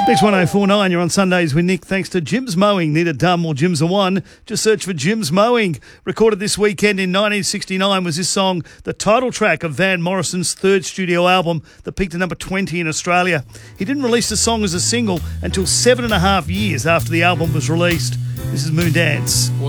Mix 1049, you're on Sundays with Nick. Thanks to Jim's Mowing. Need a dumb or Jim's a one? Just search for Jim's Mowing. Recorded this weekend in 1969 was this song, the title track of Van Morrison's third studio album that peaked at number 20 in Australia. He didn't release the song as a single until 7.5 years after the album was released. This is Moondance.